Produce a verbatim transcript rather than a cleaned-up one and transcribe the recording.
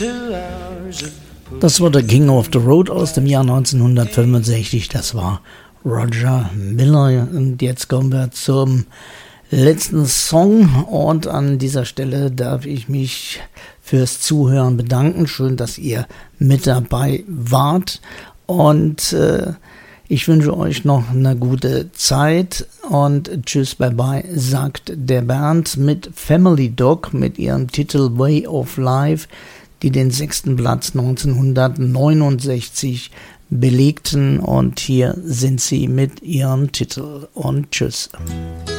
Das war der King of the Road aus dem Jahr neunzehnhundertfünfundsechzig. Das war Roger Miller. Und jetzt kommen wir zum letzten Song. Und an dieser Stelle darf ich mich fürs Zuhören bedanken. Schön, dass ihr mit dabei wart. Und äh, ich wünsche euch noch eine gute Zeit. Und tschüss, bye bye, sagt der Bernd mit Family Dog mit ihrem Titel Way of Life, die den sechsten Platz neunzehnhundertneunundsechzig belegten, und hier sind sie mit ihrem Titel und tschüss.